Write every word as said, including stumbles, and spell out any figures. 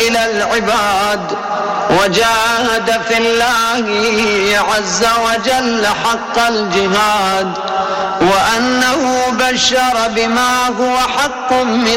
إلى العباد وجاهد في الله عز وجل حق الجهاد، وأنه بشر بما هو حق من